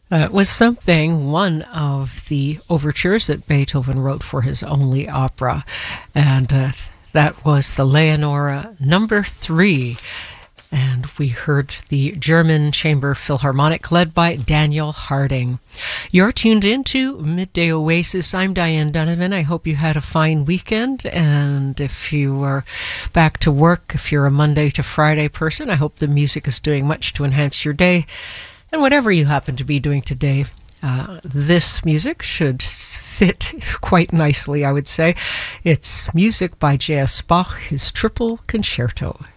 It was something, one of the overtures that Beethoven wrote for his only opera, and that was the Leonora number 3. And we heard the German Chamber Philharmonic led by Daniel Harding. You're tuned into Midday Oasis. I'm Diane Donovan. I hope you had a fine weekend. And if you are back to work, if you're a Monday to Friday person, I hope the music is doing much to enhance your day. And whatever you happen to be doing today, this music should fit quite nicely, I would say. It's music by J.S. Bach, his Triple Concerto.